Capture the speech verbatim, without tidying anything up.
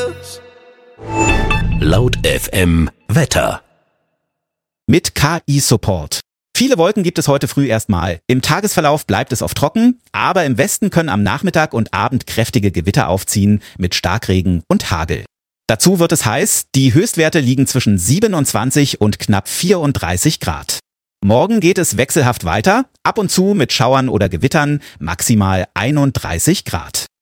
Laut F M Wetter. Mit K I-Support. Viele Wolken gibt es heute früh erstmal. Im Tagesverlauf bleibt es oft trocken, aber im Westen können am Nachmittag und Abend kräftige Gewitter aufziehen mit Starkregen und Hagel. Dazu wird es heiß, die Höchstwerte liegen zwischen siebenundzwanzig und knapp vierunddreißig Grad. Morgen geht es wechselhaft weiter, ab und zu mit Schauern oder Gewittern, maximal einunddreißig Grad.